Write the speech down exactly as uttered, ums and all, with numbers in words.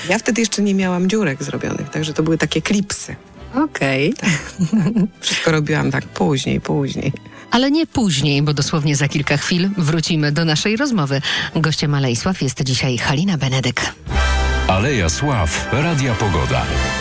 Ja wtedy jeszcze nie miałam dziurek zrobionych, także to były takie klipsy. Okej. Tak. Wszystko robiłam tak później, później. Ale nie później, bo dosłownie za kilka chwil wrócimy do naszej rozmowy. Gościem Alei Sław jest dzisiaj Halina Benedyk. Aleja Sław, Radia Pogoda.